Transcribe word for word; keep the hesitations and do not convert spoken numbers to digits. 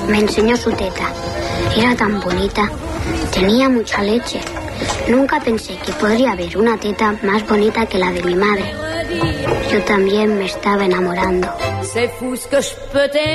Me enseñó su teta. Era tan bonita. Tenía mucha leche. Nunca pensé que podría haber una teta más bonita que la de mi madre. Yo también me estaba enamorando.